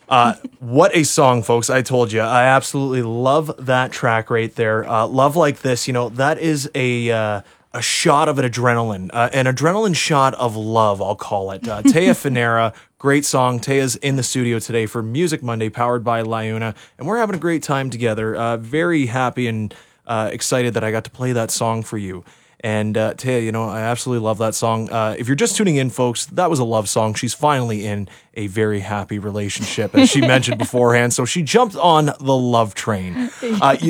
What a song, folks. I told you. I absolutely love that track right there. Love Like This, that is a shot of an adrenaline shot of love, I'll call it. Taya Finera, great song. Taya's in the studio today for Music Monday, powered by Liuna, and we're having a great time together. Very happy and excited that I got to play that song for you. And Taya, I absolutely love that song. If you're just tuning in, folks, that was a love song. She's finally in a very happy relationship, as she mentioned beforehand. So she jumped on the love train.